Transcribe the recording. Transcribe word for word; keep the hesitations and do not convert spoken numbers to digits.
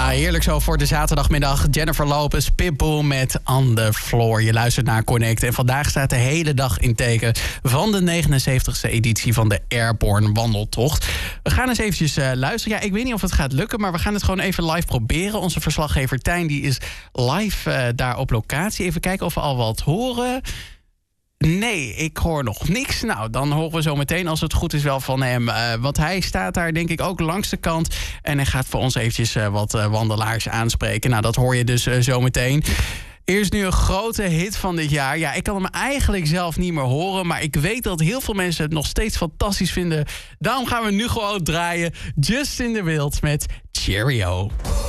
Ja, heerlijk zo voor de zaterdagmiddag. Jennifer Lopez, Pitbull met On The Floor. Je luistert naar Connect. En vandaag staat de hele dag in teken van de negenenzeventigste editie van de Airborne Wandeltocht. We gaan eens eventjes uh, luisteren. Ja, ik weet niet of het gaat lukken, maar we gaan het gewoon even live proberen. Onze verslaggever Tijn die is live uh, daar op locatie. Even kijken of we al wat horen. Nee, ik hoor nog niks. Nou, dan horen we zo meteen, als het goed is, wel van hem. Uh, want hij staat daar denk ik ook langs de kant. En hij gaat voor ons eventjes uh, wat uh, wandelaars aanspreken. Nou, dat hoor je dus uh, zo meteen. Eerst nu een grote hit van dit jaar. Ja, ik kan hem eigenlijk zelf niet meer horen. Maar ik weet dat heel veel mensen het nog steeds fantastisch vinden. Daarom gaan we nu gewoon draaien. Justin de Wild met Cheerio.